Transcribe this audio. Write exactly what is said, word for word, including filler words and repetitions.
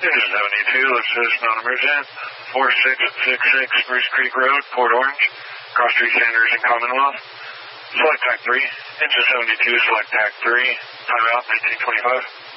This is seventy-two, let's just non-emergent, four six six six Spruce Creek Road, Port Orange, Cross Street Sanders and Commonwealth. Select T A C three, into seventy-two, select T A C three, timeout nineteen twenty-five.